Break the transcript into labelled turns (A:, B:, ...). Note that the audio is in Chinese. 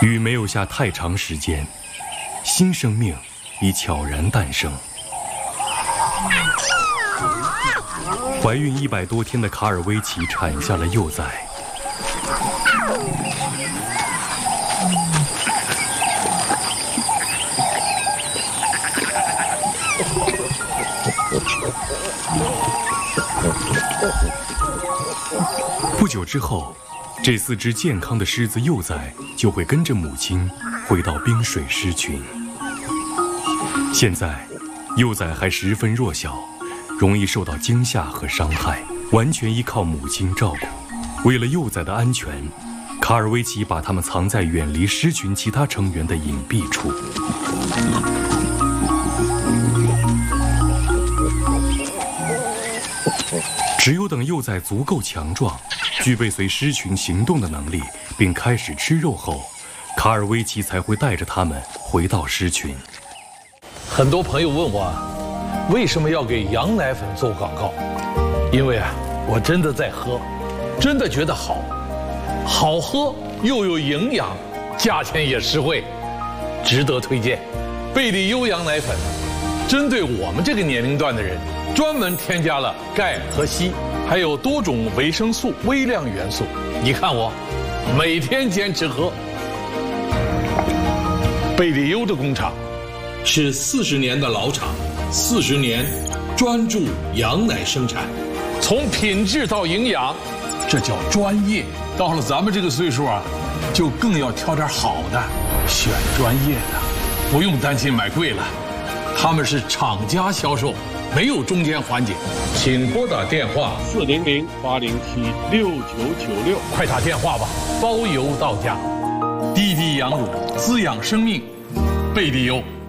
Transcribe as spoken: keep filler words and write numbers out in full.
A: 雨没有下太长时间，新生命已悄然诞生。怀孕一百多天的卡尔维奇产下了幼崽。不久之后，这四只健康的狮子幼崽就会跟着母亲回到冰水狮群。现在，幼崽还十分弱小，容易受到惊吓和伤害，完全依靠母亲照顾。为了幼崽的安全，卡尔维奇把它们藏在远离狮群其他成员的隐蔽处。只有等幼崽足够强壮，具备随狮群行动的能力，并开始吃肉后，卡尔维奇才会带着它们回到狮群。
B: 很多朋友问我，为什么要给羊奶粉做广告？因为啊，我真的在喝，真的觉得好，好喝又有营养，价钱也实惠，值得推荐。贝利优羊奶粉，针对我们这个年龄段的人，专门添加了钙和硒，还有多种维生素、微量元素。你看我，每天坚持喝。贝利优的工厂是四十年的老厂，四十年专注羊奶生产，从品质到营养，这叫专业。到了咱们这个岁数啊，就更要挑点好的，选专业的，不用担心买贵了。他们是厂家销售，没有中间环节。请拨打电话
C: 四零零八零七六九九六，
B: 快打电话吧，包邮到家。滴滴羊乳滋养生命，贝利优。